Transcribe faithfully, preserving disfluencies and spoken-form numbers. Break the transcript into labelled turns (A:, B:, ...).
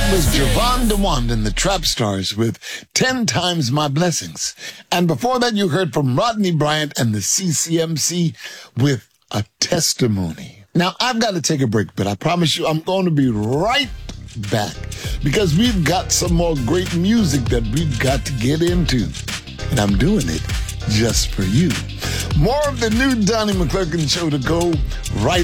A: was Javon DeWand and the Trap Stars with ten times My Blessings. And before that, you heard from Rodney Bryant and the C C M C with A Testimony. Now, I've got to take a break, but I promise you I'm going to be right back because we've got some more great music that we've got to get into. And I'm doing it just for you. More of the new Donnie McClurkin show to go right